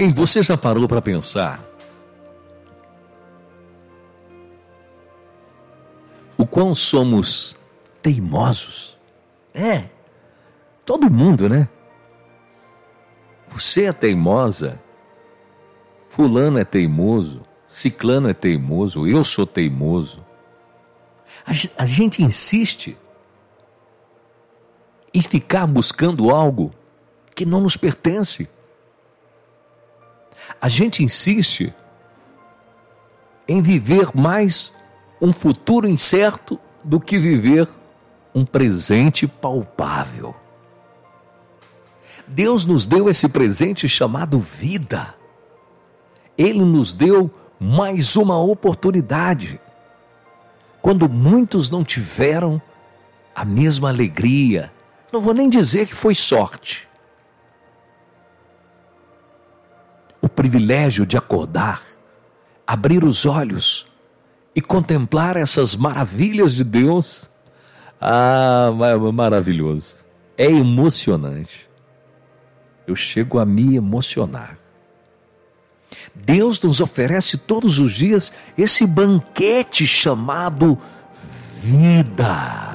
E você já parou para pensar o quão somos teimosos? Todo mundo, né? Você é teimosa, fulano é teimoso, ciclano é teimoso, eu sou teimoso. A gente insiste em ficar buscando algo que não nos pertence. A gente insiste em viver mais um futuro incerto do que viver um presente palpável. Deus nos deu esse presente chamado vida. Ele nos deu mais uma oportunidade. Quando muitos não tiveram a mesma alegria, não vou nem dizer que foi sorte. O privilégio de acordar, abrir os olhos e contemplar essas maravilhas de Deus. Maravilhoso. É emocionante. Eu chego a me emocionar. Deus nos oferece todos os dias esse banquete chamado vida.